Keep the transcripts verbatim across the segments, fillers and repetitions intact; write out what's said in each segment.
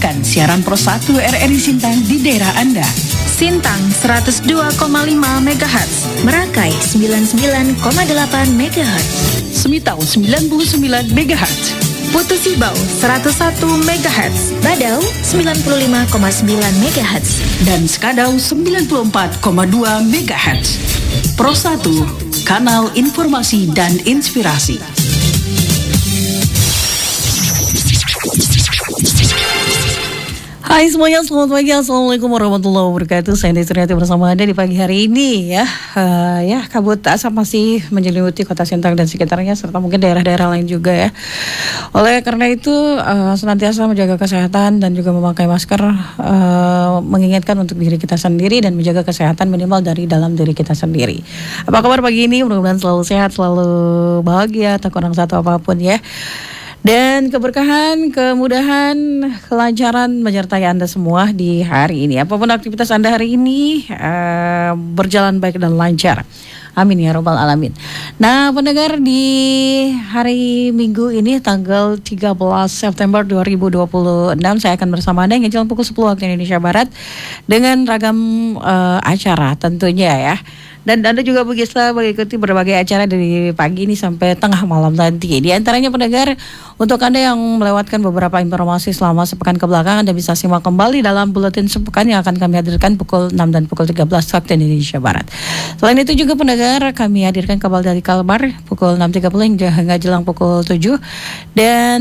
mendengarkan siaran Pro satu R R I Sintang di daerah Anda. Sintang seratus dua koma lima megahertz, Merakai sembilan puluh sembilan koma delapan megahertz, Semitau sembilan puluh sembilan megahertz, Putu Sibau seratus satu megahertz, Badau sembilan puluh lima koma sembilan megahertz, dan Skadau sembilan puluh empat koma dua megahertz. Pro satu, kanal informasi dan inspirasi. Hai semuanya, selamat pagi. Assalamualaikum warahmatullahi wabarakatuh. Saya Desi Riati bersama Anda di pagi hari ini ya. Uh, ya, kabut asap masih menyelimuti kota Sintang dan sekitarnya serta mungkin daerah-daerah lain juga ya. Oleh karena itu uh, senantiasa menjaga kesehatan dan juga memakai masker, uh, mengingatkan untuk diri kita sendiri dan menjaga kesehatan minimal dari dalam diri kita sendiri. Apa kabar pagi ini? Mudah-mudahan selalu sehat, selalu bahagia, tak kurang satu apapun ya. Dan keberkahan, kemudahan, kelancaran menyertai Anda semua di hari ini. Apapun aktivitas Anda hari ini uh, berjalan baik dan lancar. Amin ya robbal alamin. Nah, pendengar, di hari Minggu ini tanggal tiga belas September dua ribu dua puluh enam saya akan bersama Anda hingga jam pukul sepuluh waktu Indonesia Barat dengan ragam uh, acara tentunya ya. Dan Anda juga bisa mengikuti berbagai acara dari pagi ini sampai tengah malam nanti. Di antaranya pendengar, untuk Anda yang melewatkan beberapa informasi selama sepekan kebelakang, Anda bisa simak kembali dalam buletin sepekan yang akan kami hadirkan pukul enam dan pukul tiga belas waktu Indonesia Barat. Selain itu juga pendengar, kami hadirkan kabar dari Kalbar pukul enam tiga puluh hingga, hingga jelang pukul tujuh. Dan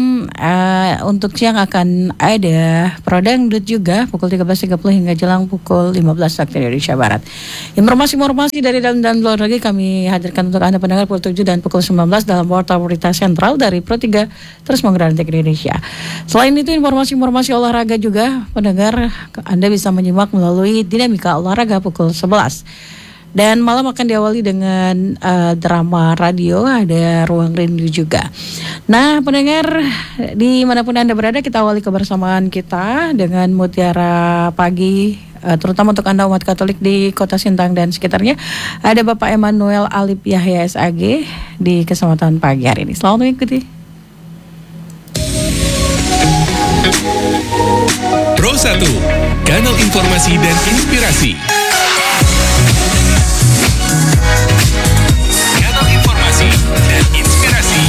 uh, untuk siang akan ada Prodangdut juga pukul tiga belas tiga puluh hingga jelang pukul lima belas waktu Indonesia Barat. Informasi Informasi dari dalam dan luar negeri kami hadirkan untuk Anda pendengar pukul tujuh dan pukul sembilan belas dalam Warta Berita Sentral dari Pro tiga Terus Menggerak Indonesia. Selain itu informasi-informasi olahraga juga pendengar Anda bisa menyimak melalui Dinamika Olahraga pukul sebelas. Dan malam akan diawali dengan uh, drama radio, ada Ruang Rindu juga. Nah pendengar, dimanapun Anda berada, kita awali kebersamaan kita dengan Mutiara Pagi. Uh, terutama untuk Anda umat Katolik di kota Sintang dan sekitarnya. Ada Bapak Emmanuel Alip Yahya S A G di kesempatan pagi hari ini. Selamat mengikuti. Pro satu, kanal informasi dan inspirasi. Kanal informasi dan inspirasi.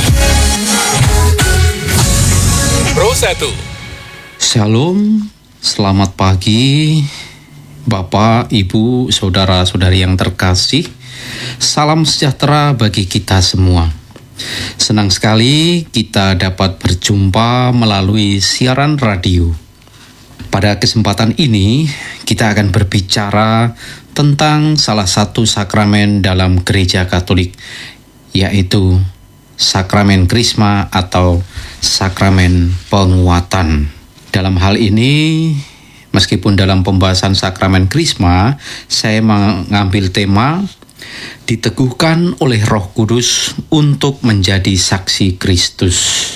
Pro satu. Shalom, selamat pagi. Bapak, Ibu, Saudara-saudari yang terkasih, salam sejahtera bagi kita semua. Senang sekali kita dapat berjumpa melalui siaran radio. Pada kesempatan ini, kita akan berbicara tentang salah satu sakramen dalam Gereja Katolik, yaitu sakramen Krisma atau sakramen penguatan. Dalam hal ini, meskipun dalam pembahasan sakramen Krisma, saya mengambil tema diteguhkan oleh Roh Kudus untuk menjadi saksi Kristus.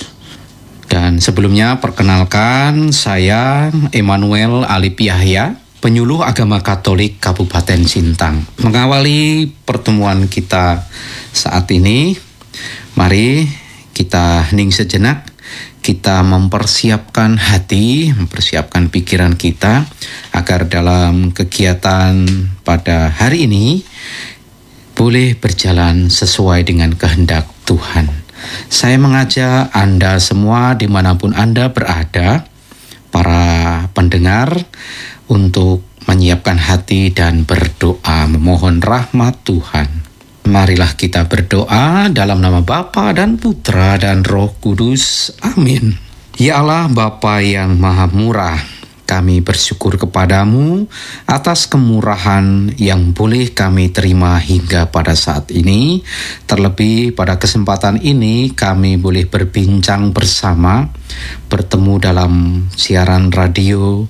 Dan sebelumnya perkenalkan, saya Emmanuel Alip Yahya, penyuluh agama Katolik Kabupaten Sintang. Mengawali pertemuan kita saat ini, mari kita hening sejenak. Kita mempersiapkan hati, mempersiapkan pikiran kita agar dalam kegiatan pada hari ini boleh berjalan sesuai dengan kehendak Tuhan. Saya mengajak Anda semua dimanapun Anda berada, para pendengar, untuk menyiapkan hati dan berdoa memohon rahmat Tuhan. Marilah kita berdoa dalam nama Bapa dan Putra dan Roh Kudus. Amin. Ya Allah Bapa yang Maha Murah, kami bersyukur kepadamu atas kemurahan yang boleh kami terima hingga pada saat ini. Terlebih pada kesempatan ini kami boleh berbincang bersama, bertemu dalam siaran radio.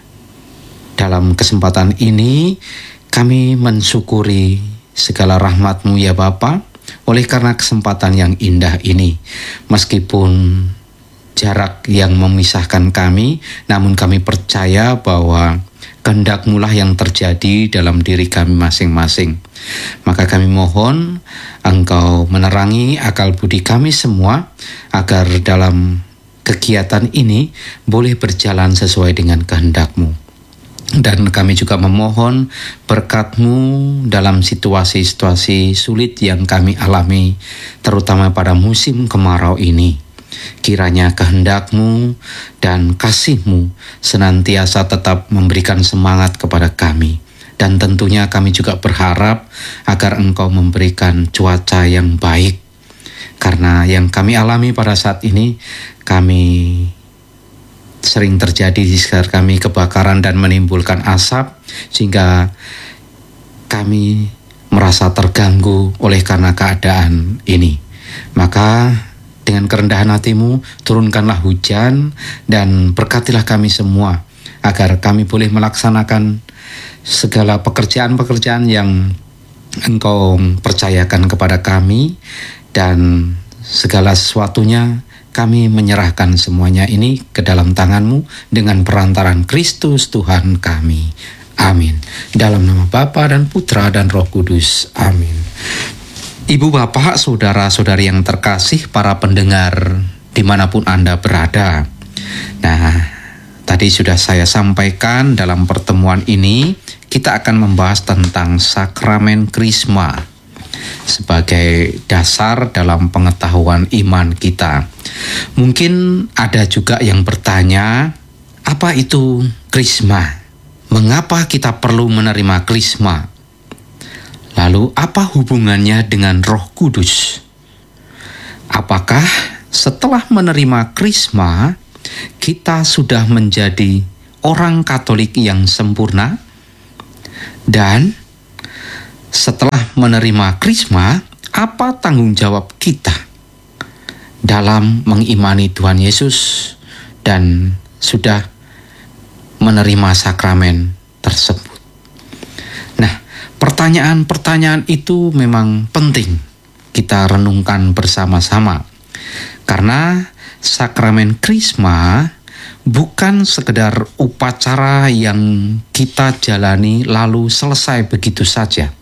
Dalam kesempatan ini kami mensyukuri segala rahmat-Mu ya Bapa, oleh karena kesempatan yang indah ini. Meskipun jarak yang memisahkan kami, namun kami percaya bahwa kehendak-Mu lah yang terjadi dalam diri kami masing-masing. Maka kami mohon Engkau menerangi akal budi kami semua, agar dalam kegiatan ini boleh berjalan sesuai dengan kehendak-Mu. Dan kami juga memohon berkat-Mu dalam situasi-situasi sulit yang kami alami, terutama pada musim kemarau ini. Kiranya kehendak-Mu dan kasih-Mu senantiasa tetap memberikan semangat kepada kami. Dan tentunya kami juga berharap agar Engkau memberikan cuaca yang baik. Karena yang kami alami pada saat ini, kami sering terjadi di sekitar kami kebakaran dan menimbulkan asap, sehingga kami merasa terganggu oleh karena keadaan ini. Maka dengan kerendahan hati-Mu, turunkanlah hujan dan berkatilah kami semua, agar kami boleh melaksanakan segala pekerjaan-pekerjaan yang Engkau percayakan kepada kami, dan segala sesuatunya kami menyerahkan semuanya ini ke dalam tangan-Mu dengan perantaran Kristus Tuhan kami. Amin. Dalam nama Bapa dan Putra dan Roh Kudus. Amin. Ibu, bapak, saudara-saudari yang terkasih, para pendengar dimanapun Anda berada. Nah, tadi sudah saya sampaikan dalam pertemuan ini, kita akan membahas tentang sakramen Krisma sebagai dasar dalam pengetahuan iman kita. Mungkin ada juga yang bertanya, apa itu Krisma? Mengapa kita perlu menerima Krisma? Lalu apa hubungannya dengan Roh Kudus? Apakah setelah menerima Krisma kita sudah menjadi orang Katolik yang sempurna? Dan setelah menerima Krisma, apa tanggung jawab kita dalam mengimani Tuhan Yesus dan sudah menerima sakramen tersebut? Nah, pertanyaan-pertanyaan itu memang penting kita renungkan bersama-sama, karena sakramen Krisma bukan sekedar upacara yang kita jalani lalu selesai begitu saja.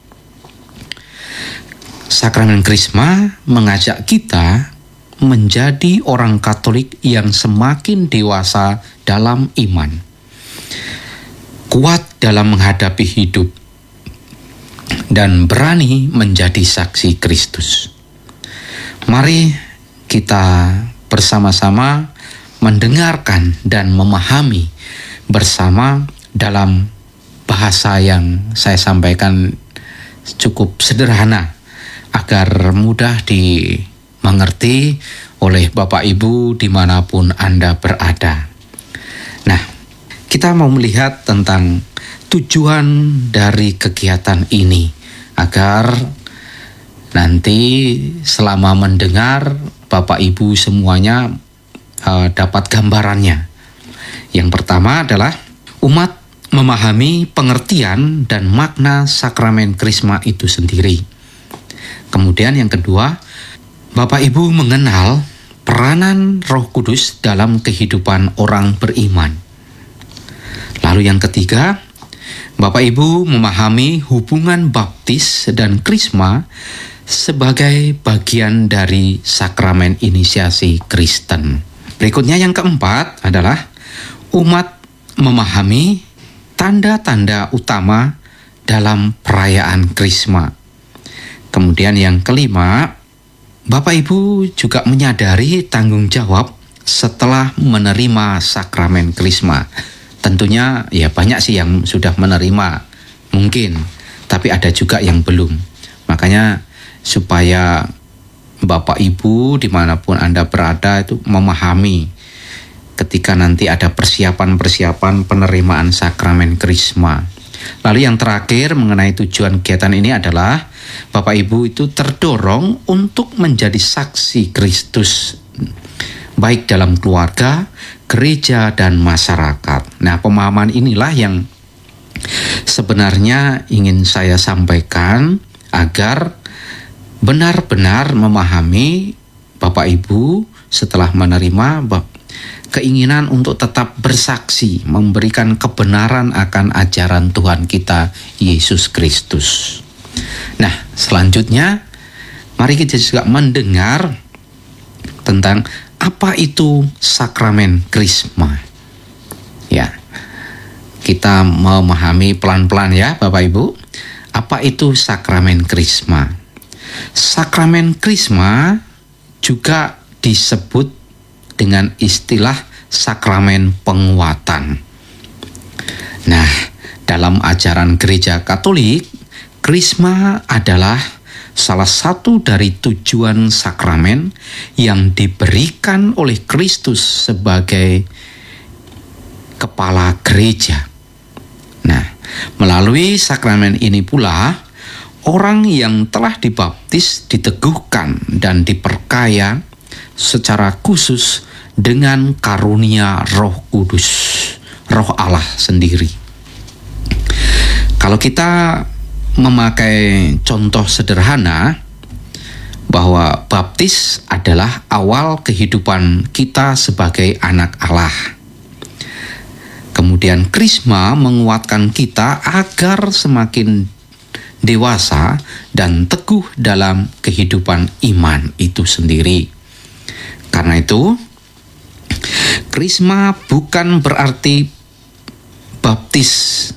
Sakramen Krisma mengajak kita menjadi orang Katolik yang semakin dewasa dalam iman, kuat dalam menghadapi hidup, dan berani menjadi saksi Kristus. Mari kita bersama-sama mendengarkan dan memahami bersama dalam bahasa yang saya sampaikan cukup sederhana, agar mudah dimengerti oleh Bapak Ibu dimanapun Anda berada. Nah, kita mau melihat tentang tujuan dari kegiatan ini, agar nanti selama mendengar Bapak Ibu semuanya uh, dapat gambarannya. Yang pertama adalah umat memahami pengertian dan makna sakramen Krisma itu sendiri. Kemudian yang kedua, Bapak Ibu mengenal peranan Roh Kudus dalam kehidupan orang beriman. Lalu yang ketiga, Bapak Ibu memahami hubungan baptis dan Krisma sebagai bagian dari sakramen inisiasi Kristen. Berikutnya yang keempat adalah umat memahami tanda-tanda utama dalam perayaan Krisma. Kemudian yang kelima, Bapak Ibu juga menyadari tanggung jawab setelah menerima sakramen Krisma. Tentunya ya banyak sih yang sudah menerima, mungkin, tapi ada juga yang belum. Makanya supaya Bapak Ibu dimanapun Anda berada itu memahami ketika nanti ada persiapan-persiapan penerimaan sakramen Krisma. Lalu yang terakhir mengenai tujuan kegiatan ini adalah Bapak Ibu itu terdorong untuk menjadi saksi Kristus, baik dalam keluarga, gereja, dan masyarakat. Nah, pemahaman inilah yang sebenarnya ingin saya sampaikan agar benar-benar memahami Bapak Ibu setelah menerima keinginan untuk tetap bersaksi, memberikan kebenaran akan ajaran Tuhan kita Yesus Kristus. Nah, selanjutnya mari kita juga mendengar tentang apa itu sakramen Krisma? Ya, kita memahami pelan-pelan ya Bapak Ibu. Apa itu sakramen Krisma? Sakramen Krisma juga disebut dengan istilah sakramen penguatan. Nah, dalam ajaran Gereja Katolik, Krisma adalah salah satu dari tujuan sakramen yang diberikan oleh Kristus sebagai kepala gereja. Nah, melalui sakramen ini pula, orang yang telah dibaptis diteguhkan dan diperkaya secara khusus dengan karunia Roh Kudus, Roh Allah sendiri. Kalau kita memakai contoh sederhana bahwa baptis adalah awal kehidupan kita sebagai anak Allah. Kemudian Krisma menguatkan kita agar semakin dewasa dan teguh dalam kehidupan iman itu sendiri. Karena itu, Krisma bukan berarti baptis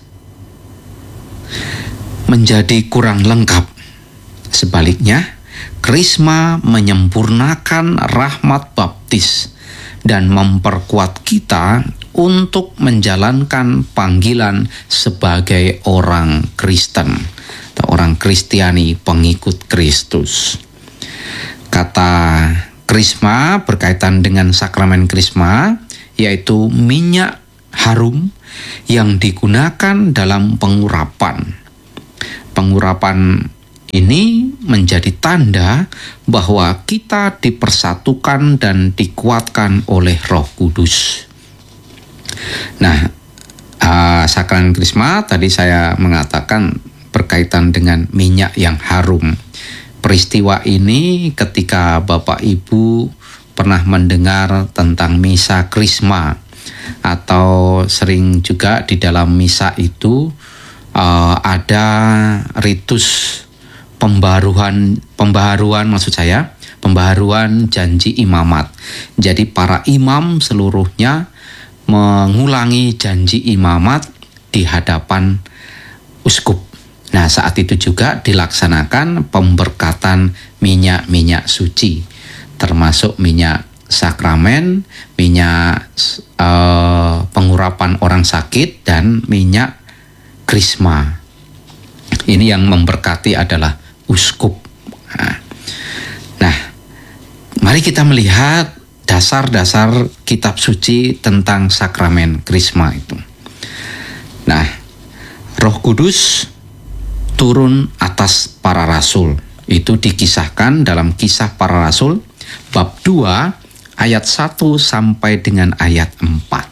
menjadi kurang lengkap. Sebaliknya, Krisma menyempurnakan rahmat baptis dan memperkuat kita untuk menjalankan panggilan sebagai orang Kristen atau orang Kristiani pengikut Kristus. Kata Krisma berkaitan dengan sakramen Krisma yaitu minyak harum yang digunakan dalam pengurapan. Pengurapan ini menjadi tanda bahwa kita dipersatukan dan dikuatkan oleh Roh Kudus. Nah, uh, sakramen Krisma tadi saya mengatakan berkaitan dengan minyak yang harum. Peristiwa ini ketika Bapak Ibu pernah mendengar tentang misa Krisma, atau sering juga di dalam misa itu uh, ada ritus pembaruan pembaharuan maksud saya pembaharuan janji imamat. Jadi para imam seluruhnya mengulangi janji imamat di hadapan uskup. Nah, saat itu juga dilaksanakan pemberkatan minyak-minyak suci, termasuk minyak sakramen, minyak uh, pengurapan orang sakit, dan minyak Krisma. Ini yang memberkati adalah uskup. Nah, nah, mari kita melihat dasar-dasar kitab suci tentang sakramen Krisma itu. Nah, Roh Kudus turun atas para rasul. Itu dikisahkan dalam Kisah Para Rasul bab dua ayat satu sampai dengan ayat empat.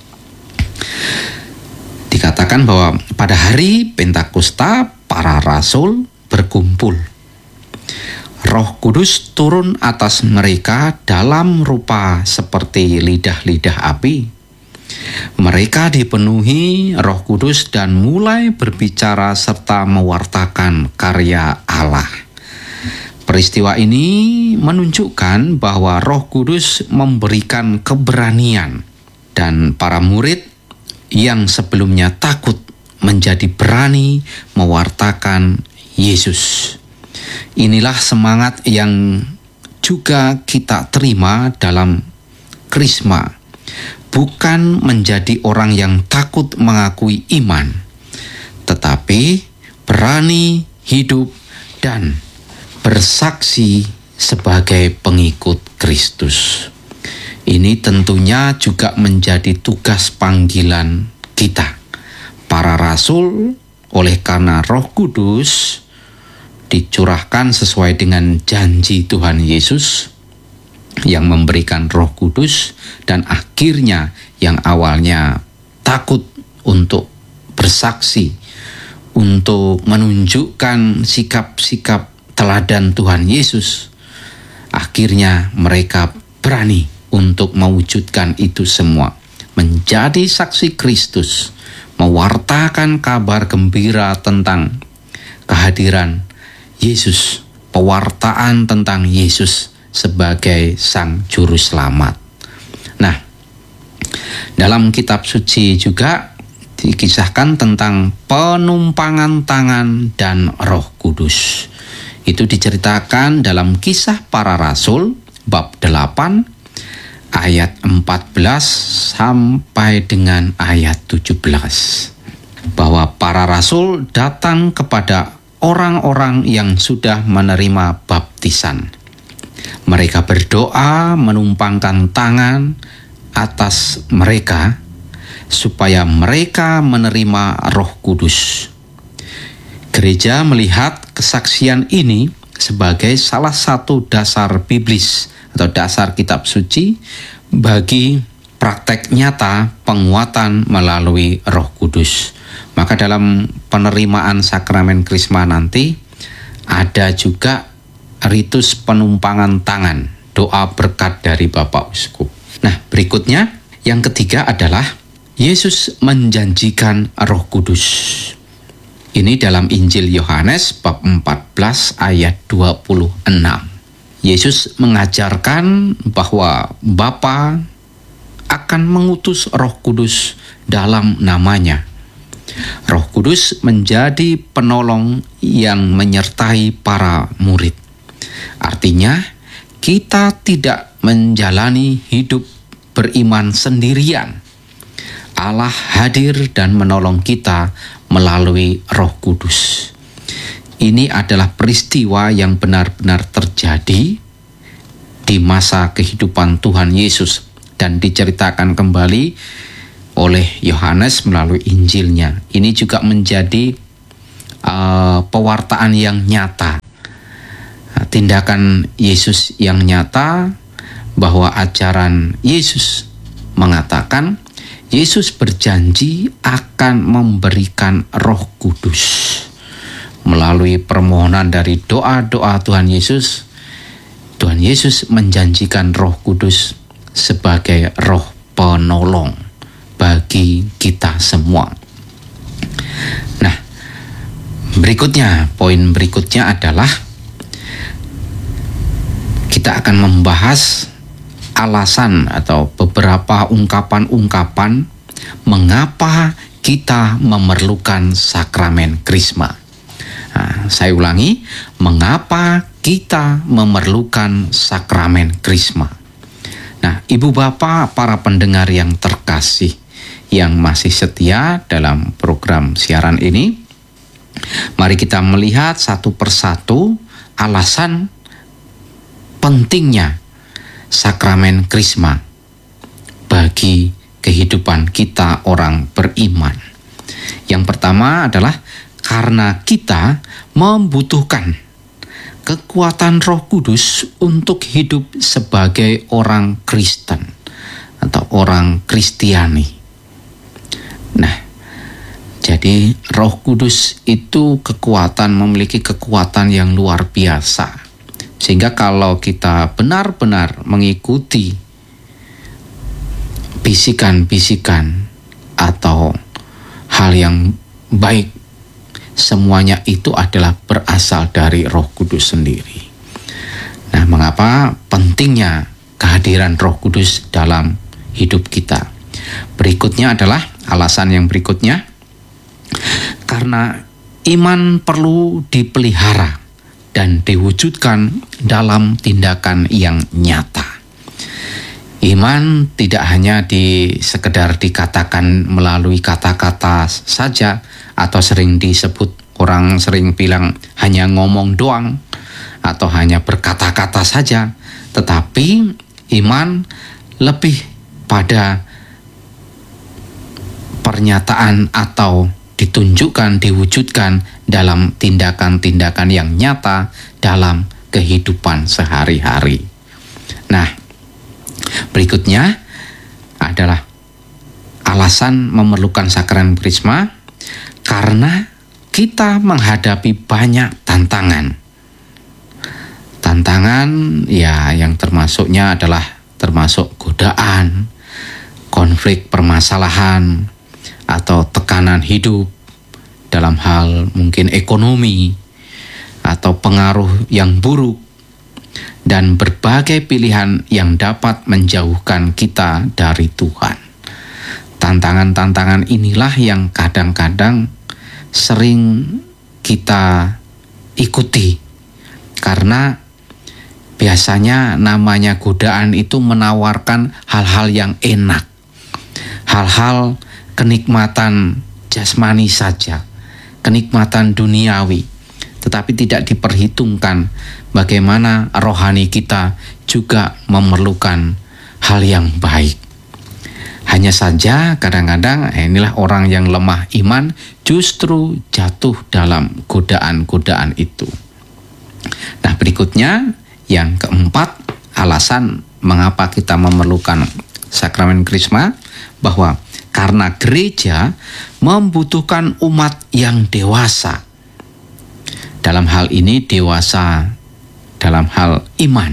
Dikatakan bahwa pada hari Pentakosta para rasul berkumpul. Roh Kudus turun atas mereka dalam rupa seperti lidah-lidah api. Mereka dipenuhi Roh Kudus dan mulai berbicara serta mewartakan karya Allah. Peristiwa ini menunjukkan bahwa Roh Kudus memberikan keberanian, dan para murid yang sebelumnya takut menjadi berani mewartakan Yesus. Inilah semangat yang juga kita terima dalam Krisma. Bukan menjadi orang yang takut mengakui iman, tetapi berani hidup dan bersaksi sebagai pengikut Kristus. Ini tentunya juga menjadi tugas panggilan kita, para rasul, oleh karena Roh Kudus dicurahkan sesuai dengan janji Tuhan Yesus yang memberikan Roh Kudus, dan akhirnya yang awalnya takut untuk bersaksi, untuk menunjukkan sikap-sikap teladan Tuhan Yesus, akhirnya mereka berani untuk mewujudkan itu semua, menjadi saksi Kristus, mewartakan kabar gembira tentang kehadiran Yesus, pewartaan tentang Yesus sebagai Sang Juru Selamat. Nah, dalam kitab suci juga dikisahkan tentang penumpangan tangan dan Roh Kudus. Itu diceritakan dalam Kisah Para Rasul bab delapan ayat empat belas sampai dengan ayat tujuh belas. Bahwa para rasul datang kepada orang-orang yang sudah menerima baptisan. Mereka berdoa menumpangkan tangan atas mereka supaya mereka menerima Roh Kudus. Gereja melihat kesaksian ini sebagai salah satu dasar biblis atau dasar kitab suci bagi praktek nyata penguatan melalui Roh Kudus. Maka dalam penerimaan sakramen Krisma nanti ada juga ritus penumpangan tangan, doa berkat dari Bapak Uskup. Nah, berikutnya yang ketiga adalah Yesus menjanjikan Roh Kudus. Ini dalam Injil Yohanes bab empat belas ayat dua puluh enam. Yesus mengajarkan bahwa Bapa akan mengutus Roh Kudus dalam namanya. Roh Kudus menjadi penolong yang menyertai para murid. Artinya, kita tidak menjalani hidup beriman sendirian. Allah hadir dan menolong kita melalui Roh Kudus. Ini adalah peristiwa yang benar-benar terjadi di masa kehidupan Tuhan Yesus dan diceritakan kembali oleh Yohanes melalui Injilnya. Ini juga menjadi uh, pewartaan yang nyata, tindakan Yesus yang nyata, bahwa ajaran Yesus mengatakan Yesus berjanji akan memberikan Roh Kudus. Melalui permohonan dari doa-doa Tuhan Yesus, Tuhan Yesus menjanjikan Roh Kudus sebagai roh penolong bagi kita semua. Nah, berikutnya, poin berikutnya adalah kita akan membahas alasan atau beberapa ungkapan-ungkapan mengapa kita memerlukan sakramen Krisma. Nah, saya ulangi, mengapa kita memerlukan sakramen Krisma. Nah, Ibu Bapak, para pendengar yang terkasih, yang masih setia dalam program siaran ini, mari kita melihat satu persatu alasan pentingnya sakramen Krisma bagi kehidupan kita orang beriman. Yang pertama adalah karena kita membutuhkan kekuatan Roh Kudus untuk hidup sebagai orang Kristen atau orang Kristiani. Nah, jadi Roh Kudus itu kekuatan, memiliki kekuatan yang luar biasa. Sehingga kalau kita benar-benar mengikuti bisikan-bisikan atau hal yang baik, semuanya itu adalah berasal dari Roh Kudus sendiri. Nah, mengapa pentingnya kehadiran Roh Kudus dalam hidup kita? Berikutnya adalah alasan yang berikutnya, karena iman perlu dipelihara dan diwujudkan dalam tindakan yang nyata. Iman tidak hanya di sekedar dikatakan melalui kata-kata saja, atau sering disebut, orang sering bilang hanya ngomong doang atau hanya berkata-kata saja, tetapi iman lebih pada pernyataan atau ditunjukkan, diwujudkan dalam tindakan-tindakan yang nyata dalam kehidupan sehari-hari. Nah, berikutnya adalah alasan memerlukan sakramen Krisma, karena kita menghadapi banyak tantangan. Tantangan ya yang termasuknya adalah termasuk godaan, konflik permasalahan, atau tekanan hidup dalam hal mungkin ekonomi, atau pengaruh yang buruk dan berbagai pilihan yang dapat menjauhkan kita dari Tuhan. Tantangan-tantangan inilah yang kadang-kadang sering kita ikuti, karena biasanya namanya godaan itu menawarkan hal-hal yang enak, hal-hal kenikmatan jasmani saja, kenikmatan duniawi, tetapi tidak diperhitungkan bagaimana rohani kita juga memerlukan hal yang baik. Hanya saja kadang-kadang inilah orang yang lemah iman justru jatuh dalam godaan-godaan itu. Nah, berikutnya yang keempat, alasan mengapa kita memerlukan sakramen Krisma, bahwa karena gereja membutuhkan umat yang dewasa. Dalam hal ini dewasa dalam hal iman,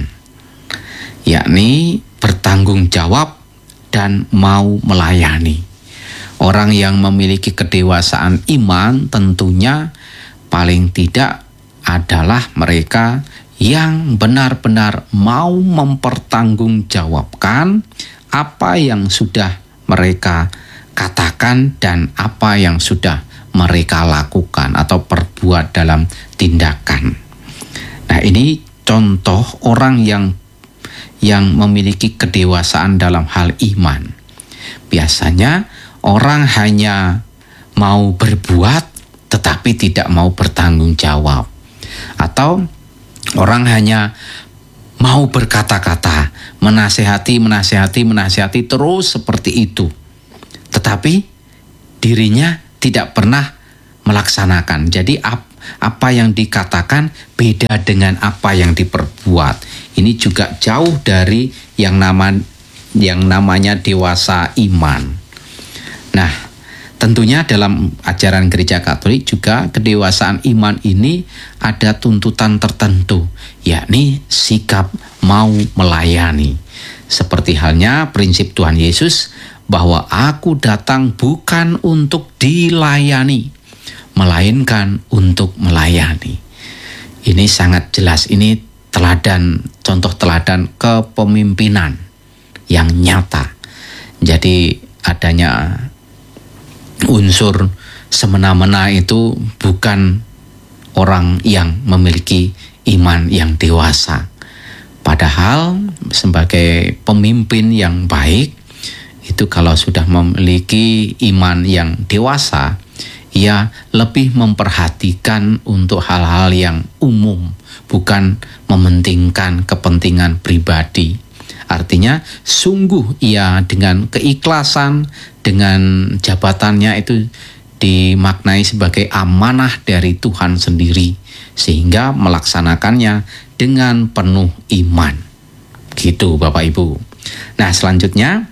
yakni bertanggung jawab dan mau melayani. Orang yang memiliki kedewasaan iman tentunya paling tidak adalah mereka yang benar-benar mau mempertanggungjawabkan apa yang sudah mereka katakan dan apa yang sudah mereka lakukan atau perbuat dalam tindakan. Nah, ini contoh orang yang yang memiliki kedewasaan dalam hal iman. Biasanya orang hanya mau berbuat tetapi tidak mau bertanggung jawab, atau orang hanya mau berkata-kata, menasehati, menasehati, menasehati terus seperti itu, tetapi dirinya tidak pernah melaksanakan. Jadi apa yang dikatakan beda dengan apa yang diperbuat. Ini juga jauh dari yang nama yang namanya dewasa iman. Nah, tentunya dalam ajaran Gereja Katolik juga kedewasaan iman ini ada tuntutan tertentu, yakni sikap mau melayani. Seperti halnya prinsip Tuhan Yesus bahwa aku datang bukan untuk dilayani, melainkan untuk melayani. Ini sangat jelas, ini teladan, contoh teladan kepemimpinan yang nyata. Jadi adanya unsur semena-mena itu bukan orang yang memiliki iman yang dewasa. Padahal sebagai pemimpin yang baik, itu kalau sudah memiliki iman yang dewasa, ia lebih memperhatikan untuk hal-hal yang umum, bukan mementingkan kepentingan pribadi. Artinya sungguh ia dengan keikhlasan, dengan jabatannya itu dimaknai sebagai amanah dari Tuhan sendiri, sehingga melaksanakannya dengan penuh iman. Gitu Bapak Ibu. Nah, selanjutnya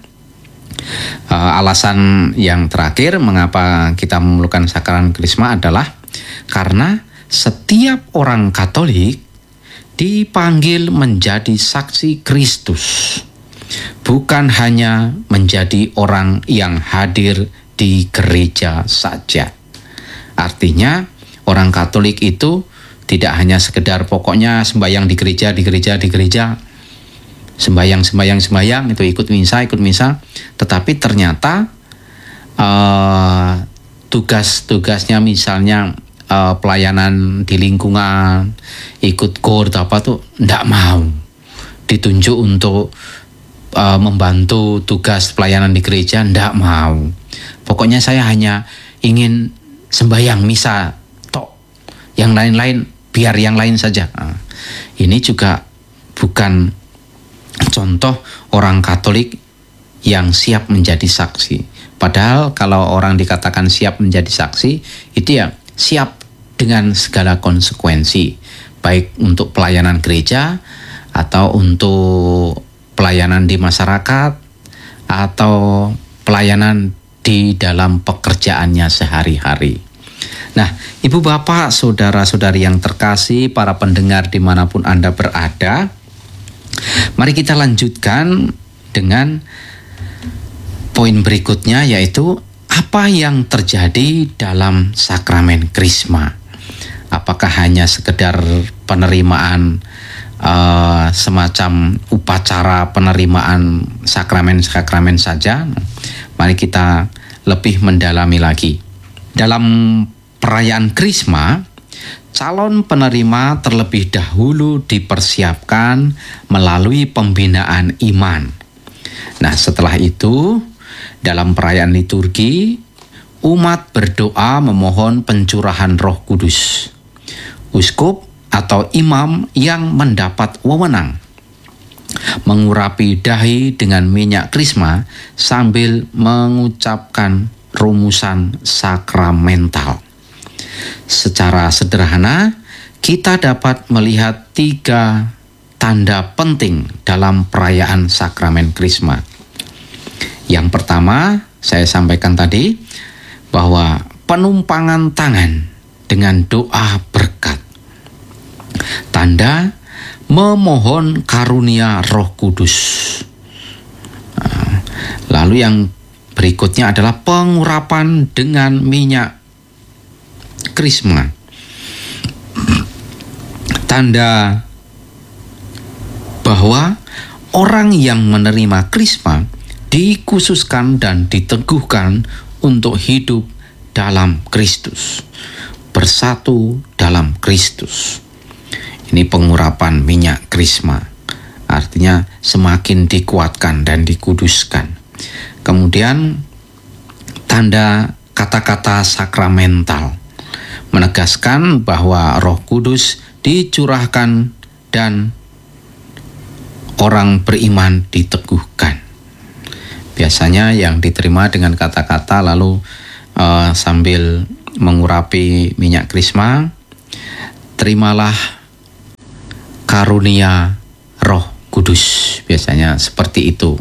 Uh, alasan yang terakhir mengapa kita memerlukan sakramen Krisma adalah karena setiap orang Katolik dipanggil menjadi saksi Kristus, bukan hanya menjadi orang yang hadir di gereja saja. Artinya orang Katolik itu tidak hanya sekedar pokoknya sembahyang di gereja, di gereja, di gereja, sembahyang, sembahyang, sembahyang, itu ikut misa, ikut misa, tetapi ternyata uh, tugas-tugasnya misalnya uh, pelayanan di lingkungan, ikut kor atau apa tuh enggak mau ditunjuk untuk uh, membantu tugas pelayanan di gereja, enggak mau. Pokoknya saya hanya ingin sembahyang misa tok, yang lain-lain biar yang lain saja. Nah, ini juga bukan contoh orang Katolik yang siap menjadi saksi. Padahal kalau orang dikatakan siap menjadi saksi, itu ya siap dengan segala konsekuensi, baik untuk pelayanan gereja atau untuk pelayanan di masyarakat atau pelayanan di dalam pekerjaannya sehari-hari. Nah, Ibu Bapak, saudara-saudari yang terkasih, para pendengar dimanapun Anda berada, mari kita lanjutkan dengan poin berikutnya, yaitu apa yang terjadi dalam sakramen Krisma. Apakah hanya sekedar penerimaan uh, semacam upacara penerimaan sakramen-sakramen saja. Mari kita lebih mendalami lagi. Dalam perayaan Krisma, calon penerima terlebih dahulu dipersiapkan melalui pembinaan iman. Nah, setelah itu, dalam perayaan liturgi, umat berdoa memohon pencurahan Roh Kudus. Uskup atau imam yang mendapat wewenang mengurapi dahi dengan minyak krisma sambil mengucapkan rumusan sakramental. Secara sederhana, kita dapat melihat tiga tanda penting dalam perayaan sakramen Krisma. Yang pertama, saya sampaikan tadi bahwa penumpangan tangan dengan doa berkat. Tanda memohon karunia Roh Kudus. Lalu yang berikutnya adalah pengurapan dengan minyak krisma. Tanda bahwa orang yang menerima krisma dikhususkan dan diteguhkan untuk hidup dalam Kristus, bersatu dalam Kristus. Ini pengurapan minyak krisma, artinya semakin dikuatkan dan dikuduskan. Kemudian tanda kata-kata sakramental menegaskan bahwa Roh Kudus dicurahkan dan orang beriman diteguhkan. Biasanya yang diterima dengan kata-kata lalu uh, sambil mengurapi minyak krisma, terimalah karunia Roh Kudus. Biasanya seperti itu.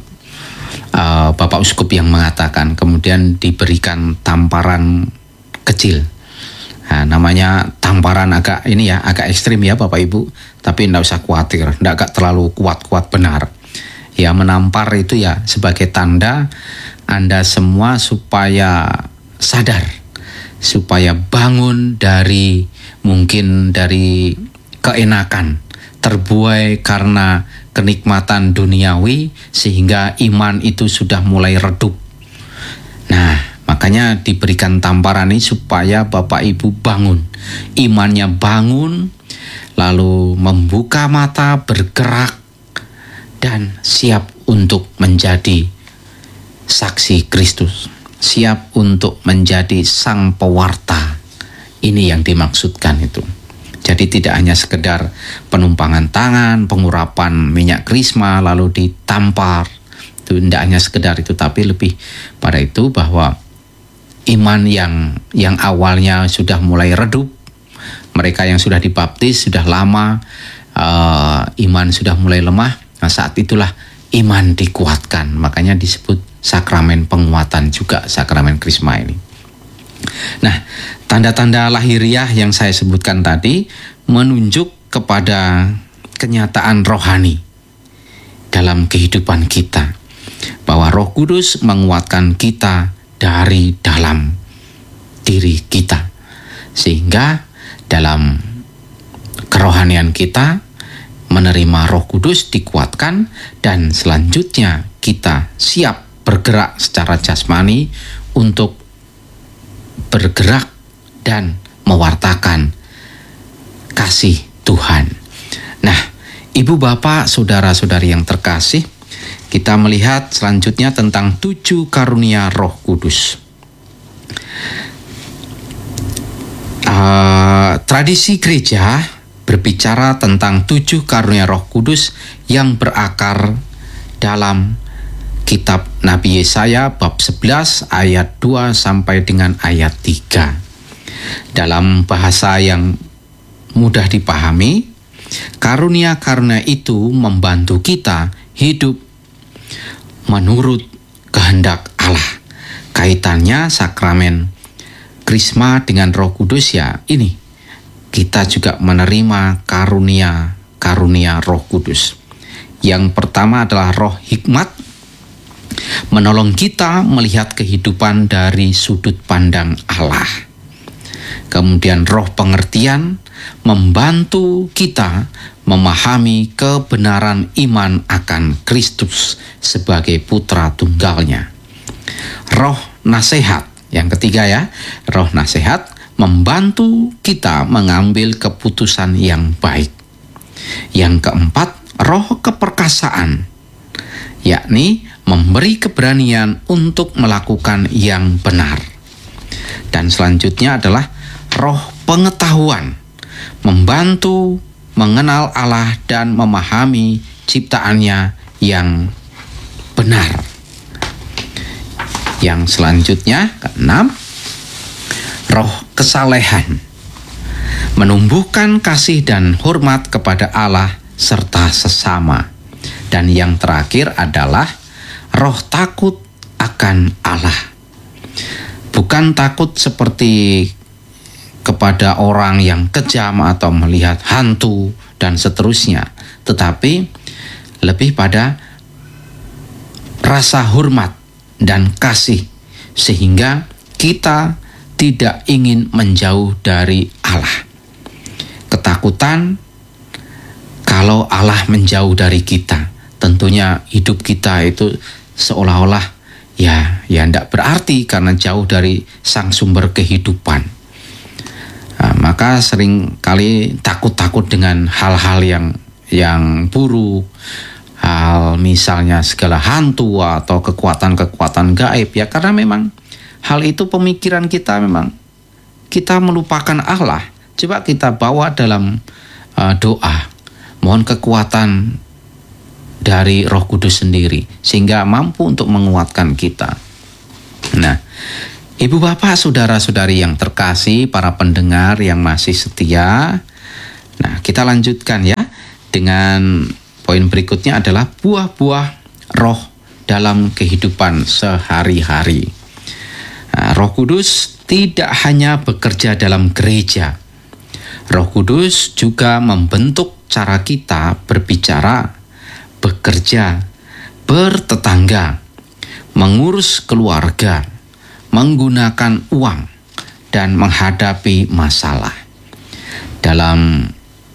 Uh, Bapak Uskup yang mengatakan, kemudian diberikan tamparan kecil. Nah, namanya tamparan agak ini ya, agak ekstrim ya Bapak Ibu, tapi tidak usah khawatir, tidak agak terlalu kuat-kuat benar. Ya, menampar itu ya sebagai tanda Anda semua supaya sadar, supaya bangun dari mungkin dari keenakan, terbuai karena kenikmatan duniawi sehingga iman itu sudah mulai redup. Nah, makanya diberikan tamparan ini supaya Bapak Ibu bangun, imannya bangun, lalu membuka mata, bergerak, dan siap untuk menjadi saksi Kristus, siap untuk menjadi sang pewarta. Ini yang dimaksudkan itu. Jadi tidak hanya sekedar penumpangan tangan, pengurapan minyak krisma lalu ditampar, itu tidak hanya sekedar itu, tapi lebih pada itu bahwa iman yang yang awalnya sudah mulai redup, mereka yang sudah dibaptis sudah lama, uh, iman sudah mulai lemah. Nah, saat itulah iman dikuatkan. Makanya disebut sakramen penguatan juga, sakramen krisma ini. Nah, tanda-tanda lahiriah yang saya sebutkan tadi menunjuk kepada kenyataan rohani dalam kehidupan kita, bahwa Roh Kudus menguatkan kita dari dalam diri kita, sehingga dalam kerohanian kita menerima Roh Kudus dikuatkan, dan selanjutnya kita siap bergerak secara jasmani untuk bergerak dan mewartakan kasih Tuhan. Nah, Ibu Bapak, saudara-saudari yang terkasih, kita melihat selanjutnya tentang tujuh karunia Roh Kudus. Uh, tradisi gereja berbicara tentang tujuh karunia Roh Kudus yang berakar dalam kitab Nabi Yesaya bab sebelas ayat dua sampai dengan ayat tiga. Dalam bahasa yang mudah dipahami, karunia-karunia itu membantu kita hidup menurut kehendak Allah. Kaitannya sakramen Krisma dengan Roh Kudus ya ini, kita juga menerima karunia-karunia Roh Kudus. Yang pertama adalah roh hikmat, menolong kita melihat kehidupan dari sudut pandang Allah. Kemudian roh pengertian, membantu kita memahami kebenaran iman akan Kristus sebagai putra tunggalnya. Roh nasihat, yang ketiga ya, roh nasihat membantu kita mengambil keputusan yang baik. Yang keempat, roh keperkasaan, yakni memberi keberanian untuk melakukan yang benar. Dan selanjutnya adalah roh pengetahuan, membantu mengenal Allah dan memahami ciptaannya yang benar. Yang selanjutnya, keenam, roh kesalehan, menumbuhkan kasih dan hormat kepada Allah serta sesama. Dan yang terakhir adalah roh takut akan Allah. Bukan takut seperti kepada orang yang kejam atau melihat hantu dan seterusnya, tetapi lebih pada rasa hormat dan kasih, sehingga kita tidak ingin menjauh dari Allah. Ketakutan kalau Allah menjauh dari kita, tentunya hidup kita itu seolah-olah ya ya tidak berarti karena jauh dari sang sumber kehidupan. Nah, maka sering kali takut-takut dengan hal-hal yang yang buruk, hal misalnya segala hantu atau kekuatan-kekuatan gaib, ya karena memang hal itu pemikiran kita, memang kita melupakan Allah. Coba kita bawa dalam uh, doa, mohon kekuatan dari Roh Kudus sendiri sehingga mampu untuk menguatkan kita. Nah, Ibu bapak saudara-saudari yang terkasih, para pendengar yang masih setia, nah kita lanjutkan ya dengan poin berikutnya adalah buah-buah roh dalam kehidupan sehari-hari. Nah, Roh Kudus tidak hanya bekerja dalam gereja. Roh Kudus juga membentuk cara kita berbicara, bekerja, bertetangga, mengurus keluarga, menggunakan uang, dan menghadapi masalah. Dalam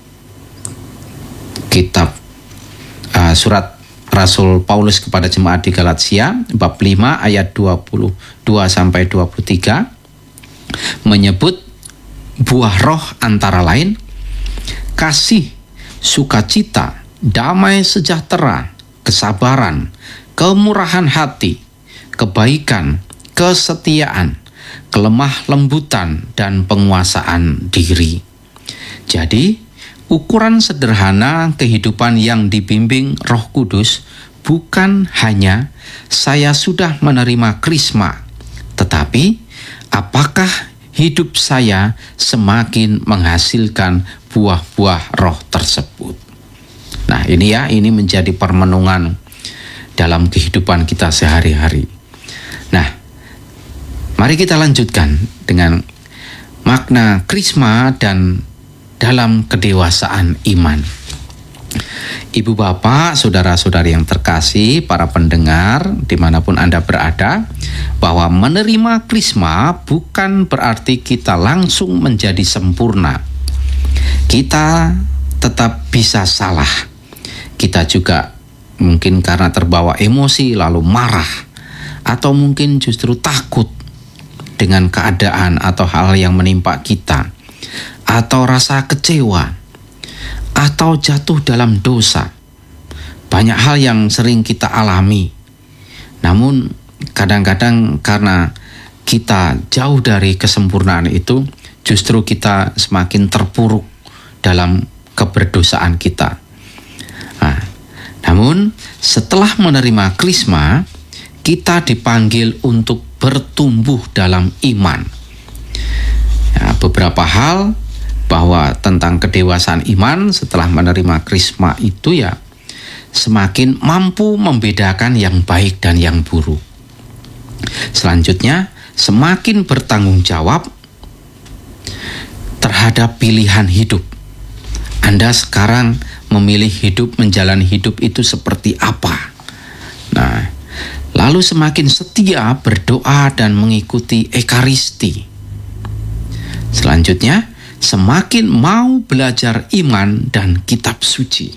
kitab uh, surat Rasul Paulus kepada jemaat di Galatia bab lima ayat dua puluh dua sampai dua puluh tiga menyebut buah roh antara lain kasih, sukacita, damai sejahtera, kesabaran, kemurahan hati, kebaikan, kesetiaan, kelemah lembutan, dan penguasaan diri. Jadi, ukuran sederhana kehidupan yang dibimbing Roh Kudus bukan hanya saya sudah menerima krisma, tetapi apakah hidup saya semakin menghasilkan buah-buah roh tersebut. Nah, ini ya, ini menjadi permenungan dalam kehidupan kita sehari-hari. Nah, mari kita lanjutkan dengan makna krisma dan dalam kedewasaan iman. Ibu bapak, saudara-saudari yang terkasih, para pendengar dimanapun Anda berada, bahwa menerima krisma bukan berarti kita langsung menjadi sempurna. Kita tetap bisa salah. Kita juga mungkin karena terbawa emosi lalu marah, atau mungkin justru takut dengan keadaan atau hal yang menimpa kita, atau rasa kecewa, atau jatuh dalam dosa. Banyak hal yang sering kita alami. Namun kadang-kadang karena kita jauh dari kesempurnaan itu, justru kita semakin terpuruk dalam keberdosaan kita. Nah, namun setelah menerima krisma, kita dipanggil untuk bertumbuh dalam iman. Ya, beberapa hal bahwa tentang kedewasaan iman setelah menerima krisma itu ya semakin mampu membedakan yang baik dan yang buruk. Selanjutnya, semakin bertanggung jawab terhadap pilihan hidup. Anda sekarang memilih hidup, menjalani hidup itu seperti apa? Nah, lalu semakin setia berdoa dan mengikuti ekaristi. Selanjutnya, semakin mau belajar iman dan kitab suci,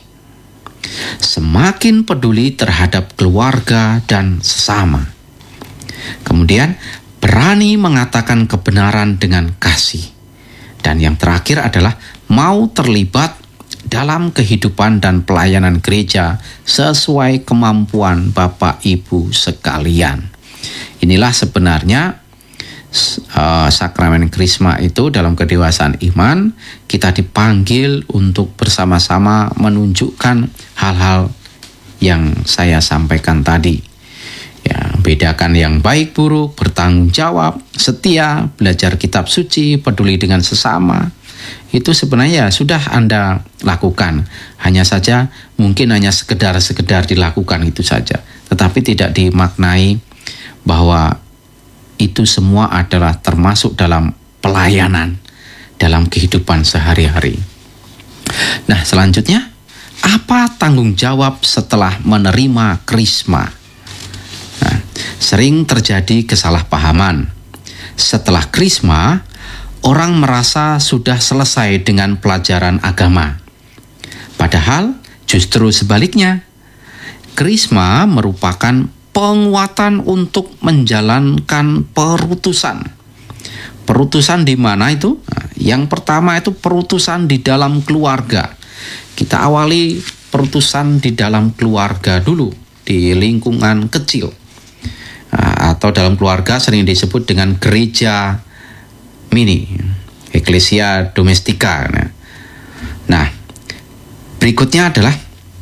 semakin peduli terhadap keluarga dan sesama. Kemudian berani mengatakan kebenaran dengan kasih. Dan yang terakhir adalah mau terlibat dalam kehidupan dan pelayanan gereja sesuai kemampuan Bapak Ibu sekalian. Inilah sebenarnya uh, sakramen Krisma itu. Dalam kedewasaan iman kita dipanggil untuk bersama-sama menunjukkan hal-hal yang saya sampaikan tadi. Ya, bedakan yang baik buruk, bertanggung jawab, setia, belajar kitab suci, peduli dengan sesama. Itu sebenarnya sudah Anda lakukan. Hanya saja mungkin hanya sekedar-sekedar dilakukan itu saja. Tetapi tidak dimaknai bahwa itu semua adalah termasuk dalam pelayanan, dalam kehidupan sehari-hari. Nah, selanjutnya, apa tanggung jawab setelah menerima Krisma? Nah, sering terjadi kesalahpahaman. Setelah Krisma, orang merasa sudah selesai dengan pelajaran agama. Padahal justru sebaliknya. Krisma merupakan penguatan untuk menjalankan perutusan. Perutusan di mana itu? Nah, yang pertama itu perutusan di dalam keluarga. Kita awali perutusan di dalam keluarga dulu, di lingkungan kecil. Atau dalam keluarga sering disebut dengan gereja mini, Ecclesia Domestica. Nah, berikutnya adalah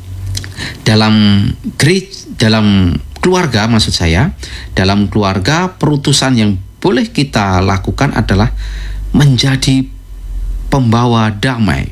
dalam gereja, dalam keluarga maksud saya, dalam keluarga perutusan yang boleh kita lakukan adalah menjadi pembawa damai,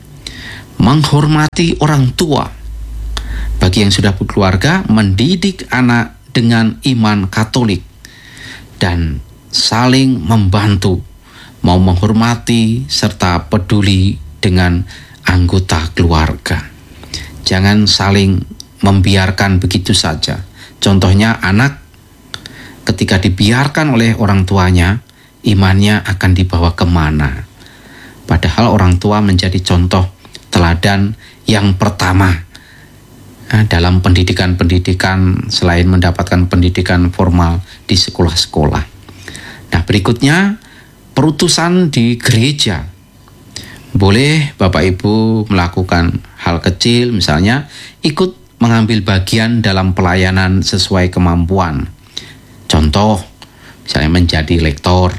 menghormati orang tua. Bagi yang sudah berkeluarga, mendidik anak dengan iman Katolik dan saling membantu, mau menghormati serta peduli dengan anggota keluarga. Jangan saling membiarkan begitu saja. Contohnya anak ketika dibiarkan oleh orang tuanya, imannya akan dibawa kemana? Padahal orang tua menjadi contoh teladan yang pertama dalam pendidikan-pendidikan selain mendapatkan pendidikan formal di sekolah-sekolah. Nah, berikutnya perutusan di gereja. Boleh Bapak Ibu melakukan hal kecil, misalnya ikut mengambil bagian dalam pelayanan sesuai kemampuan. Contoh, misalnya menjadi lektor,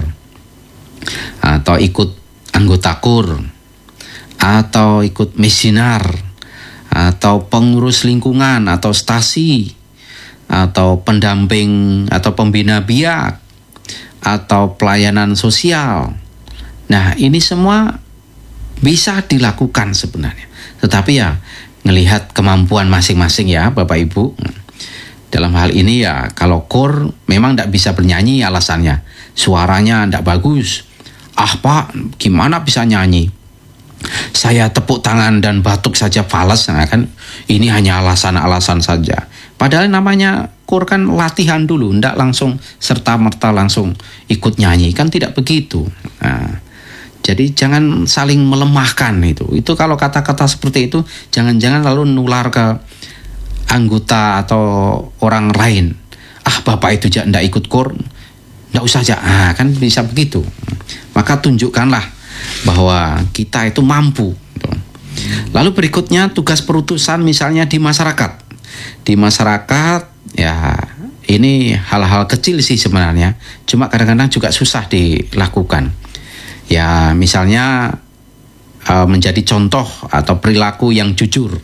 atau ikut anggota kur, atau ikut misinar, atau pengurus lingkungan atau stasi, atau pendamping atau pembina biak, atau pelayanan sosial. Nah, ini semua bisa dilakukan sebenarnya. Tetapi ya, melihat kemampuan masing-masing ya Bapak Ibu. Dalam hal ini ya, kalau kor memang tidak bisa bernyanyi alasannya. Suaranya tidak bagus. Ah Pak, gimana bisa nyanyi? Saya tepuk tangan dan batuk saja falas. Nah, kan ini hanya alasan-alasan saja. Padahal namanya kur kan latihan dulu, tidak langsung serta-merta langsung ikut nyanyi, kan tidak begitu. Nah, jadi jangan saling melemahkan itu. Itu kalau kata-kata seperti itu jangan-jangan lalu nular ke anggota atau orang lain. Ah, Bapak itu tidak ikut kur, tidak usah aja. Ah, kan bisa begitu. Maka tunjukkanlah bahwa kita itu mampu. Lalu berikutnya tugas perutusan misalnya di masyarakat. Di masyarakat ya ini hal-hal kecil sih sebenarnya, cuma kadang-kadang juga susah dilakukan. Ya misalnya uh, menjadi contoh atau perilaku yang jujur,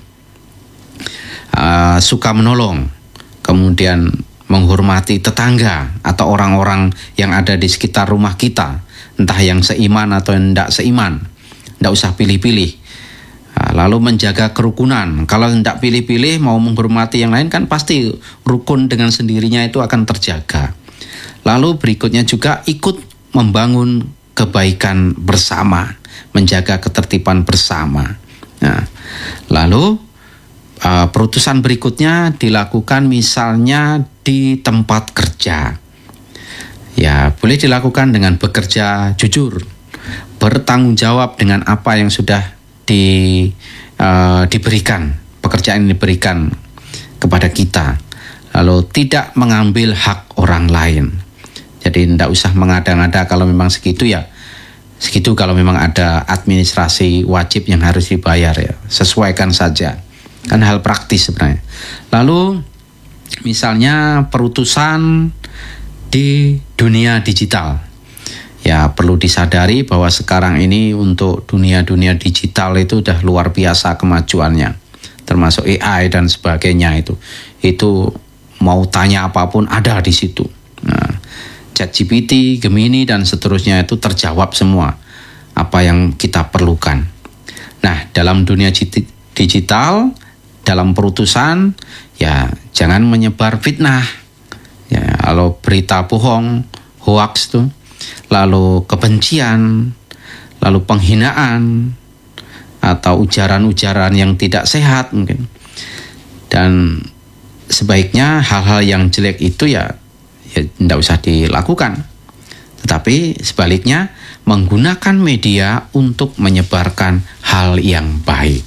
uh, suka menolong, kemudian menghormati tetangga atau orang-orang yang ada di sekitar rumah kita, entah yang seiman atau yang tidak seiman, tidak usah pilih-pilih. Lalu menjaga kerukunan. Kalau tidak pilih-pilih mau menghormati yang lain kan pasti rukun dengan sendirinya itu akan terjaga. Lalu berikutnya juga ikut membangun kebaikan bersama, menjaga ketertiban bersama. Nah, lalu uh, perutusan berikutnya dilakukan misalnya di tempat kerja. Ya, boleh dilakukan dengan bekerja jujur, bertanggung jawab dengan apa yang sudah di, uh, diberikan, pekerjaan yang diberikan kepada kita, lalu tidak mengambil hak orang lain. Jadi tidak usah mengada-ngada, kalau memang segitu ya segitu, kalau memang ada administrasi wajib yang harus dibayar ya sesuaikan saja, kan hal praktis sebenarnya. Lalu misalnya perutusan di dunia digital, ya perlu disadari bahwa sekarang ini untuk dunia-dunia digital itu udah luar biasa kemajuannya, termasuk A I dan sebagainya. Itu itu mau tanya apapun ada di situ. Nah, ChatGPT, Gemini dan seterusnya itu terjawab semua apa yang kita perlukan. Nah, dalam dunia digital, dalam perutusan, ya jangan menyebar fitnah. Ya, kalau berita bohong, hoax tuh, lalu kebencian, lalu penghinaan, atau ujaran-ujaran yang tidak sehat mungkin. Dan sebaiknya hal-hal yang jelek itu ya, ya tidak usah dilakukan. Tetapi sebaliknya menggunakan media untuk menyebarkan hal yang baik.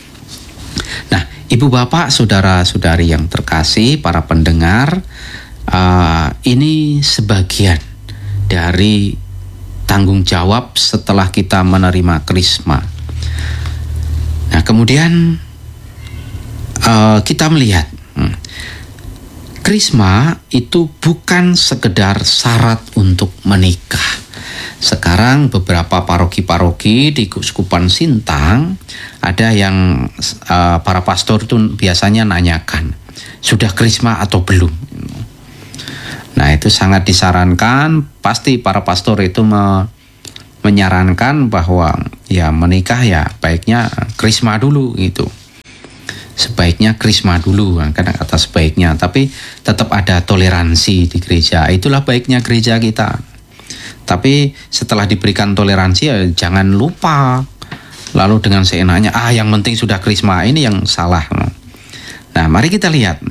Nah, ibu bapak, saudara-saudari yang terkasih, para pendengar, uh, ini sebagian dari tanggung jawab setelah kita menerima krisma. Nah, kemudian uh, kita melihat hmm, krisma itu bukan sekedar syarat untuk menikah. Sekarang beberapa paroki-paroki di Keuskupan Sintang ada yang uh, para pastor itu biasanya nanyakan, sudah krisma atau belum? Nah, itu sangat disarankan. Pasti para pastor itu me, menyarankan bahwa ya menikah ya baiknya krisma dulu gitu. Sebaiknya krisma dulu, karena kata sebaiknya, tapi tetap ada toleransi di gereja. Itulah baiknya gereja kita. Tapi setelah diberikan toleransi ya jangan lupa lalu dengan seenaknya, ah yang penting sudah krisma, ini yang salah. Nah, mari kita lihat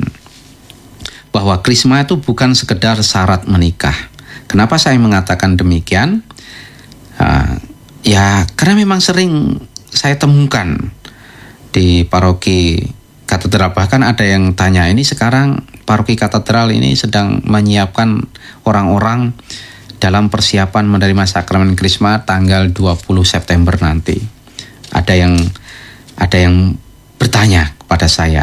bahwa krisma itu bukan sekedar syarat menikah. Kenapa saya mengatakan demikian? Uh, ya karena memang sering saya temukan di paroki katedral, bahkan ada yang tanya, ini sekarang paroki katedral ini sedang menyiapkan orang-orang dalam persiapan menerima sakramen krisma tanggal dua puluh September nanti. Ada yang ada yang bertanya kepada saya,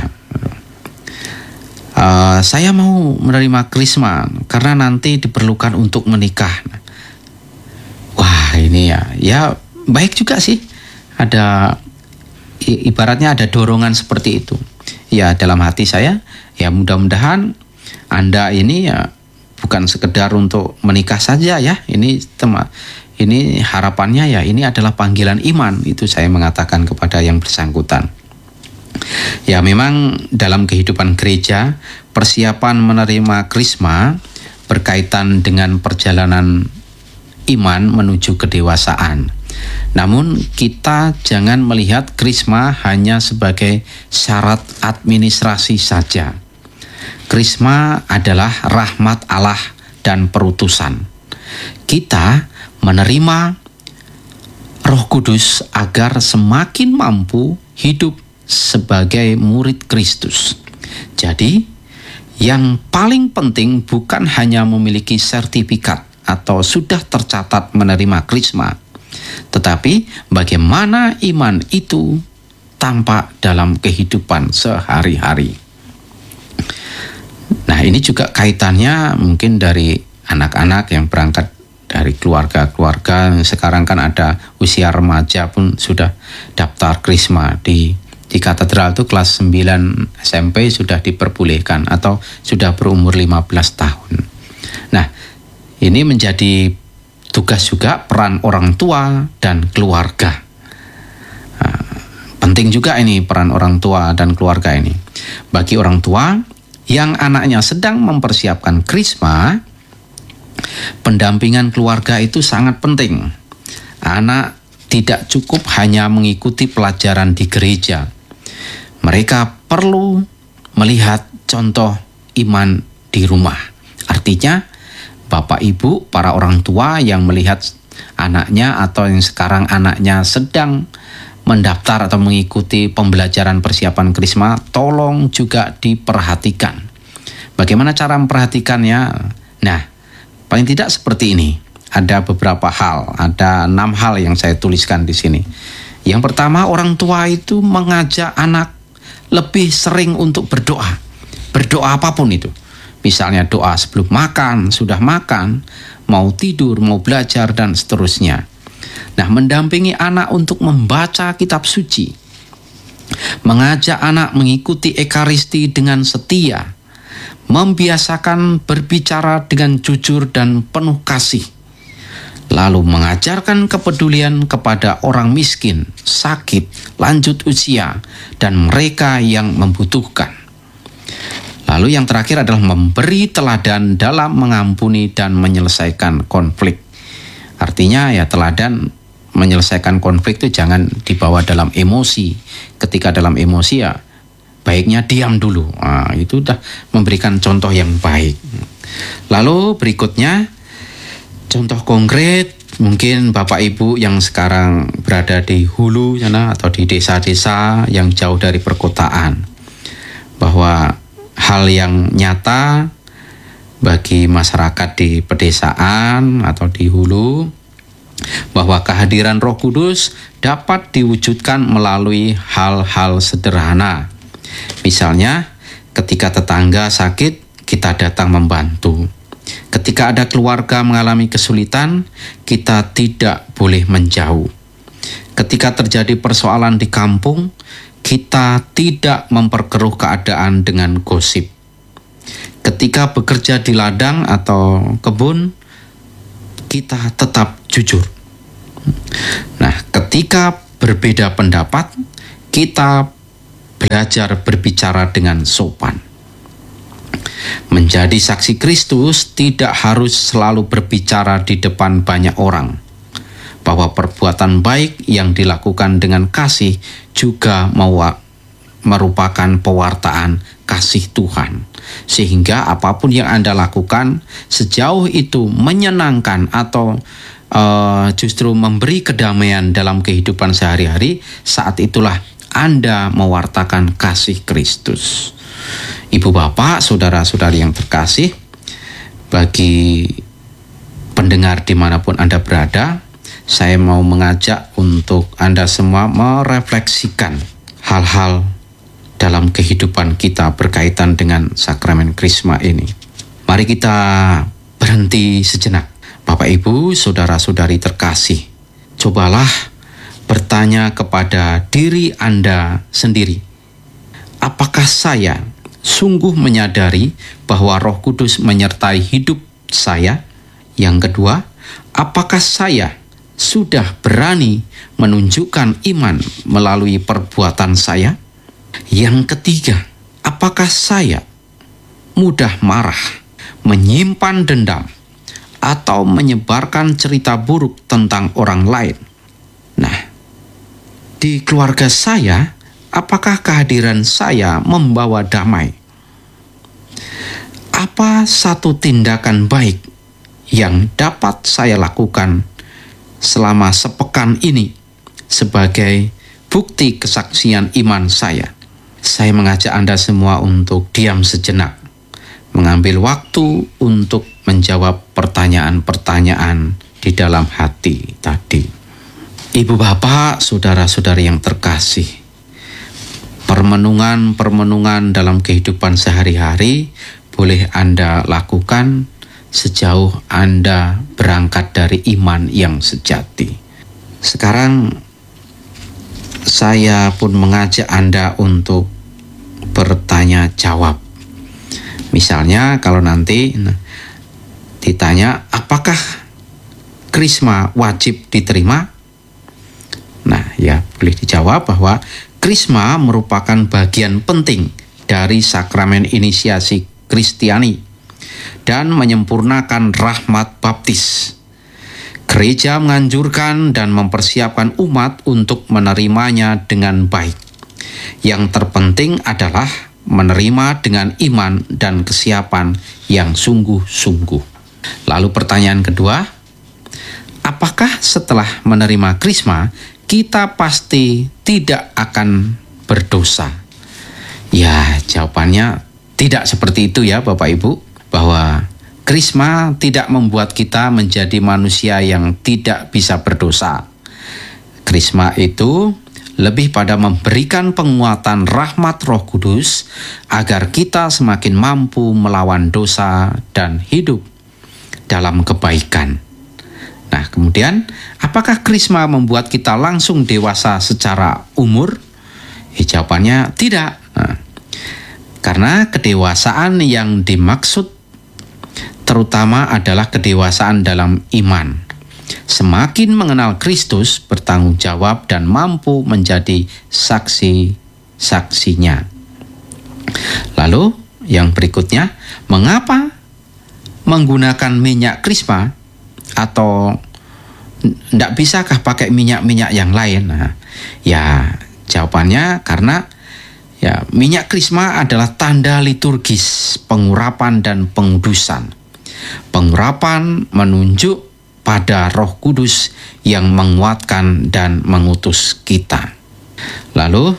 uh, saya mau menerima krisma karena nanti diperlukan untuk menikah. Wah, ini ya, ya baik juga sih. Ada ibaratnya ada dorongan seperti itu. Ya, dalam hati saya, ya mudah-mudahan Anda ini ya bukan sekedar untuk menikah saja ya. Ini tema, ini harapannya ya ini adalah panggilan iman. Itu saya mengatakan kepada yang bersangkutan. Ya, memang dalam kehidupan gereja persiapan menerima krisma berkaitan dengan perjalanan iman menuju kedewasaan. Namun kita jangan melihat krisma hanya sebagai syarat administrasi saja. Krisma adalah rahmat Allah dan perutusan. Kita menerima Roh Kudus agar semakin mampu hidup sebagai murid Kristus. Jadi, yang paling penting bukan hanya memiliki sertifikat atau sudah tercatat menerima krisma, tetapi bagaimana iman itu tampak dalam kehidupan sehari-hari. Nah, ini juga kaitannya mungkin dari anak-anak yang berangkat dari keluarga-keluarga. Sekarang kan ada usia remaja pun sudah daftar krisma. Di, di katedral itu kelas sembilan S M P sudah diperbolehkan atau sudah berumur lima belas tahun. Nah, ini menjadi tugas juga peran orang tua dan keluarga. Nah, penting juga ini peran orang tua dan keluarga ini. Bagi orang tua yang anaknya sedang mempersiapkan krisma, pendampingan keluarga itu sangat penting. Anak tidak cukup hanya mengikuti pelajaran di gereja. Mereka perlu melihat contoh iman di rumah. Artinya, Bapak Ibu, para orang tua yang melihat anaknya atau yang sekarang anaknya sedang mendaftar atau mengikuti pembelajaran persiapan Krisma, tolong juga diperhatikan. Bagaimana cara memperhatikannya? Nah, paling tidak seperti ini. Ada beberapa hal, ada enam hal yang saya tuliskan di sini. Yang pertama, orang tua itu mengajak anak lebih sering untuk berdoa. Berdoa apapun itu. Misalnya doa sebelum makan, sudah makan, mau tidur, mau belajar, dan seterusnya. Nah, mendampingi anak untuk membaca kitab suci. Mengajak anak mengikuti Ekaristi dengan setia. Membiasakan berbicara dengan jujur dan penuh kasih. Lalu mengajarkan kepedulian kepada orang miskin, sakit, lanjut usia, dan mereka yang membutuhkan. Lalu yang terakhir adalah memberi teladan dalam mengampuni dan menyelesaikan konflik. Artinya ya teladan menyelesaikan konflik itu jangan dibawa dalam emosi. Ketika dalam emosi ya baiknya diam dulu. Nah, itu udah memberikan contoh yang baik. Lalu berikutnya contoh konkret, mungkin Bapak Ibu yang sekarang berada di hulu sana atau di desa-desa yang jauh dari perkotaan, bahwa hal yang nyata bagi masyarakat di pedesaan atau di hulu, bahwa kehadiran Roh Kudus dapat diwujudkan melalui hal-hal sederhana. Misalnya, ketika tetangga sakit, kita datang membantu. Ketika ada keluarga mengalami kesulitan, kita tidak boleh menjauh. Ketika terjadi persoalan di kampung, kita tidak memperkeruh keadaan dengan gosip. Ketika bekerja di ladang atau kebun, kita tetap jujur. Nah, ketika berbeda pendapat, kita belajar berbicara dengan sopan. Menjadi saksi Kristus tidak harus selalu berbicara di depan banyak orang. Bahwa perbuatan baik yang dilakukan dengan kasih juga merupakan pewartaan kasih Tuhan. Sehingga apapun yang Anda lakukan, sejauh itu menyenangkan atau uh, justru memberi kedamaian dalam kehidupan sehari-hari, saat itulah Anda mewartakan kasih Kristus. Ibu bapak, saudara-saudari yang terkasih, bagi pendengar dimanapun Anda berada, saya mau mengajak untuk Anda semua merefleksikan hal-hal dalam kehidupan kita berkaitan dengan sakramen Krisma ini. Mari kita berhenti sejenak. Bapak Ibu, saudara-saudari terkasih, cobalah bertanya kepada diri Anda sendiri. Apakah saya sungguh menyadari bahwa Roh Kudus menyertai hidup saya? Yang kedua, apakah saya sudah berani menunjukkan iman melalui perbuatan saya? Yang ketiga, apakah saya mudah marah, menyimpan dendam, atau menyebarkan cerita buruk tentang orang lain? Nah, di keluarga saya, apakah kehadiran saya membawa damai? Apa satu tindakan baik yang dapat saya lakukan selama sepekan ini sebagai bukti kesaksian iman saya? Saya mengajak Anda semua untuk diam sejenak, mengambil waktu untuk menjawab pertanyaan-pertanyaan di dalam hati tadi. Ibu bapak, saudara-saudari yang terkasih, permenungan-permenungan dalam kehidupan sehari-hari boleh Anda lakukan sejauh Anda berangkat dari iman yang sejati. Sekarang saya pun mengajak Anda untuk bertanya jawab. Misalnya kalau nanti ditanya apakah Krisma wajib diterima? Nah ya, boleh dijawab bahwa Krisma merupakan bagian penting dari sakramen inisiasi Kristiani dan menyempurnakan rahmat baptis. Gereja menganjurkan dan mempersiapkan umat untuk menerimanya dengan baik. Yang terpenting adalah menerima dengan iman dan kesiapan yang sungguh-sungguh. Lalu pertanyaan kedua, apakah apakah setelah menerima krisma kita pasti tidak akan berdosa? Ya, jawabannya tidak seperti itu ya Bapak Ibu, bahwa krisma tidak membuat kita menjadi manusia yang tidak bisa berdosa. Krisma itu lebih pada memberikan penguatan rahmat Roh Kudus agar kita semakin mampu melawan dosa dan hidup dalam kebaikan. Nah, kemudian apakah krisma membuat kita langsung dewasa secara umur? Eh, jawabannya tidak. Nah, karena kedewasaan yang dimaksud terutama adalah kedewasaan dalam iman. Semakin mengenal Kristus, bertanggung jawab dan mampu menjadi saksi-saksinya. Lalu yang berikutnya, mengapa menggunakan minyak krisma atau tidak bisakah pakai minyak-minyak yang lain? Nah, ya jawabannya karena ya minyak krisma adalah tanda liturgis pengurapan dan pengudusan. Pengurapan menunjuk pada Roh Kudus yang menguatkan dan mengutus kita. Lalu,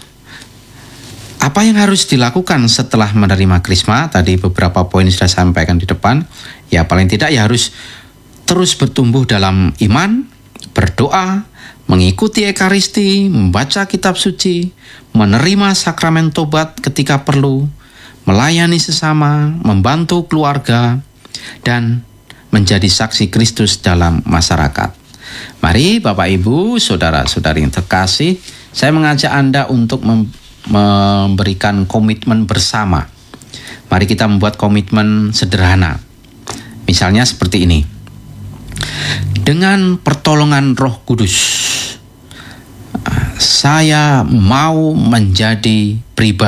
apa yang harus dilakukan setelah menerima krisma? Tadi beberapa poin sudah saya sampaikan di depan. Ya paling tidak ya harus terus bertumbuh dalam iman, berdoa, mengikuti ekaristi, membaca kitab suci, menerima sakramen tobat ketika perlu, melayani sesama, membantu keluarga, dan menjadi saksi Kristus dalam masyarakat. Mari Bapak Ibu, saudara-saudari yang terkasih, saya mengajak Anda untuk mem- memberikan komitmen bersama. Mari kita membuat komitmen sederhana. Misalnya seperti ini. Dengan pertolongan Roh Kudus, saya mau menjadi pribadi